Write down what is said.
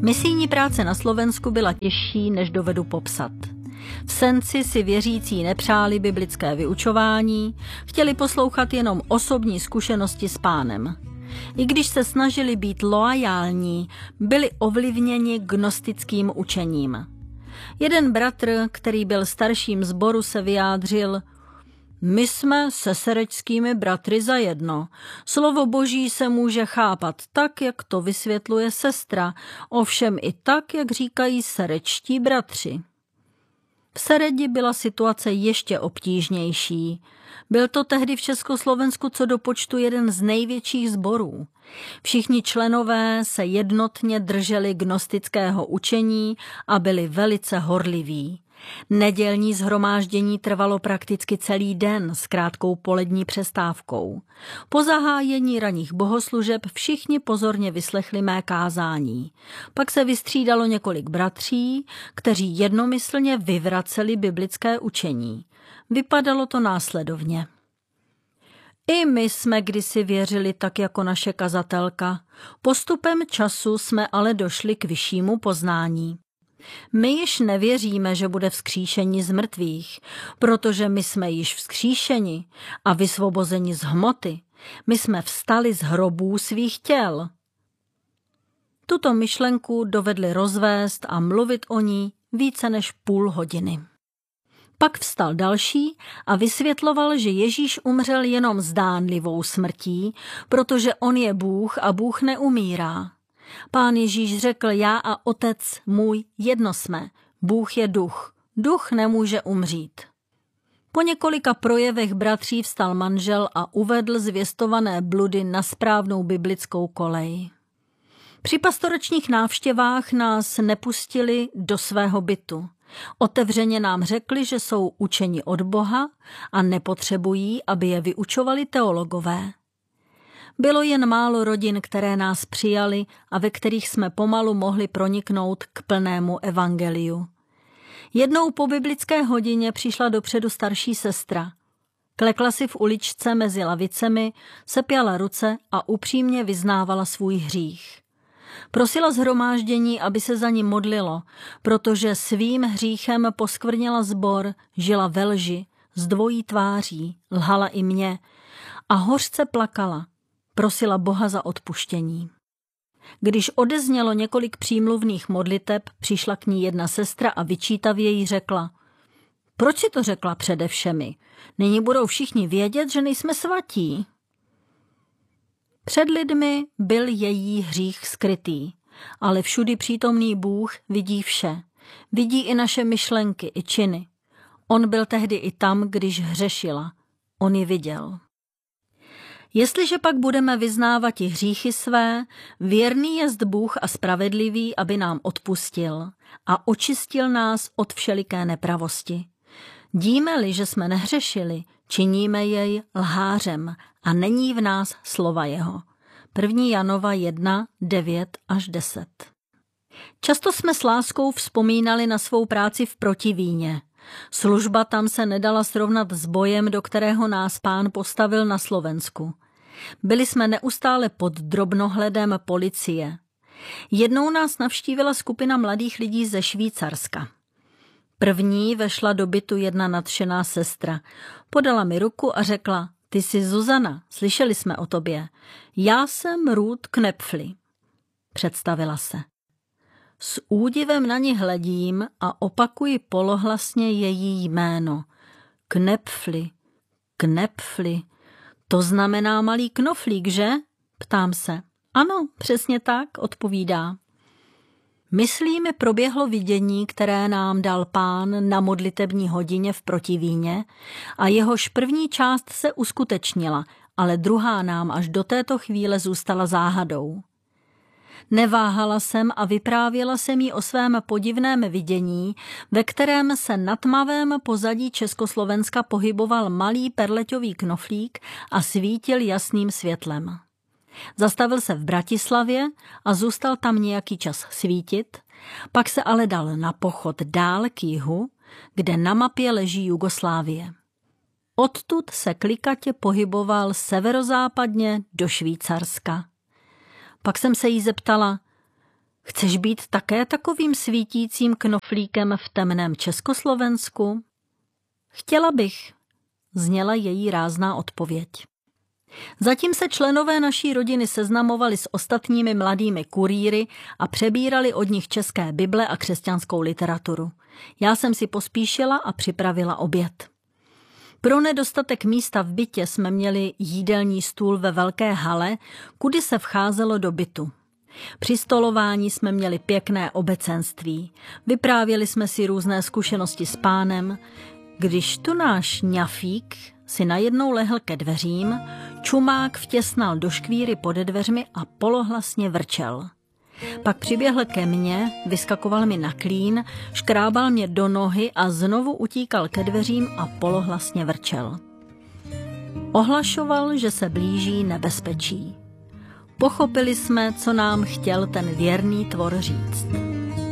Misijní práce na Slovensku byla těžší, než dovedu popsat. V Senci si věřící nepřáli biblické vyučování, chtěli poslouchat jenom osobní zkušenosti s Pánem. I když se snažili být loajální, byli ovlivněni gnostickým učením. Jeden bratr, který byl starším sboru, se vyjádřil: My jsme se sereďskými bratry zajedno. Slovo Boží se může chápat tak, jak to vysvětluje sestra, ovšem i tak, jak říkají serečtí bratři. V Seredi byla situace ještě obtížnější. Byl to tehdy v Československu co do počtu jeden z největších sborů. Všichni členové se jednotně drželi gnostického učení a byli velice horliví. Nedělní shromáždění trvalo prakticky celý den s krátkou polední přestávkou. Po zahájení ranních bohoslužeb všichni pozorně vyslechli mé kázání. Pak se vystřídalo několik bratří, kteří jednomyslně vyvraceli biblické učení. Vypadalo to následovně. I my jsme kdysi věřili tak jako naše kazatelka. Postupem času jsme ale došli k vyššímu poznání. My již nevěříme, že bude vzkříšení z mrtvých, protože my jsme již vzkříšeni a vysvobozeni z hmoty. My jsme vstali z hrobů svých těl. Tuto myšlenku dovedli rozvést a mluvit o ní více než půl hodiny. Pak vstal další a vysvětloval, že Ježíš umřel jenom zdánlivou smrtí, protože on je Bůh a Bůh neumírá. Pán Ježíš řekl: Já a Otec můj jedno jsme. Bůh je duch. Duch nemůže umřít. Po několika projevech bratří vstal manžel a uvedl zvěstované bludy na správnou biblickou kolej. Při pastoračních návštěvách nás nepustili do svého bytu. Otevřeně nám řekli, že jsou učeni od Boha a nepotřebují, aby je vyučovali teologové. Bylo jen málo rodin, které nás přijali a ve kterých jsme pomalu mohli proniknout k plnému evangeliu. Jednou po biblické hodině přišla dopředu starší sestra. Klekla si v uličce mezi lavicemi, sepjala ruce a upřímně vyznávala svůj hřích. Prosila shromáždění, aby se za ní modlilo, protože svým hříchem poskvrnila sbor, žila ve lži, s dvojí tváří, lhala i mě a hořce plakala. Prosila Boha za odpuštění. Když odeznělo několik přímluvných modliteb, přišla k ní jedna sestra a vyčítavě jí řekla: Proč si to řekla přede všemi? Nyní budou všichni vědět, že nejsme svatí. Před lidmi byl její hřích skrytý, ale všudy přítomný Bůh vidí vše. Vidí i naše myšlenky, i činy. On byl tehdy i tam, když hřešila. On ji viděl. Jestliže pak budeme vyznávat i hříchy své, věrný jest Bůh a spravedlivý, aby nám odpustil a očistil nás od všeliké nepravosti. Díme-li, že jsme nehřešili, činíme jej lhářem a není v nás slova jeho. 1. Janova 1, 9 až 10. Často jsme s láskou vzpomínali na svou práci v Protivíně. Služba tam se nedala srovnat s bojem, do kterého nás Pán postavil na Slovensku. Byli jsme neustále pod drobnohledem policie. Jednou nás navštívila skupina mladých lidí ze Švýcarska. První vešla do bytu jedna nadšená sestra. Podala mi ruku a řekla: Ty jsi Zuzana, slyšeli jsme o tobě. Já jsem Ruth Knepfli. Představila se. S údivem na ní hledím a opakuji polohlasně její jméno. Knepfli, Knepfli. To znamená malý knoflík, že? Ptám se. Ano, přesně tak, odpovídá. Myslím, proběhlo vidění, které nám dal Pán na modlitební hodině v Protivíně a jehož první část se uskutečnila, ale druhá nám až do této chvíle zůstala záhadou. Neváhala jsem a vyprávěla jsem jí o svém podivném vidění, ve kterém se na tmavém pozadí Československa pohyboval malý perleťový knoflík a svítil jasným světlem. Zastavil se v Bratislavě a zůstal tam nějaký čas svítit, pak se ale dal na pochod dál k jihu, kde na mapě leží Jugoslávie. Odtud se klikatě pohyboval severozápadně do Švýcarska. Pak jsem se jí zeptala: Chceš být také takovým svítícím knoflíkem v temném Československu? Chtěla bych, zněla její rázná odpověď. Zatím se členové naší rodiny seznamovali s ostatními mladými kurýry a přebírali od nich české Bible a křesťanskou literaturu. Já jsem si pospíšila a připravila oběd. Pro nedostatek místa v bytě jsme měli jídelní stůl ve velké hale, kudy se vcházelo do bytu. Při stolování jsme měli pěkné obecenství. Vyprávěli jsme si různé zkušenosti s Pánem, když tu náš ňafík si najednou lehl ke dveřím, čumák vtěsnal do škvíry pode dveřmi a polohlasně vrčel. Pak přiběhl ke mně, vyskakoval mi na klín, škrábal mě do nohy a znovu utíkal ke dveřím a polohlasně vrčel. Ohlašoval, že se blíží nebezpečí. Pochopili jsme, co nám chtěl ten věrný tvor říct.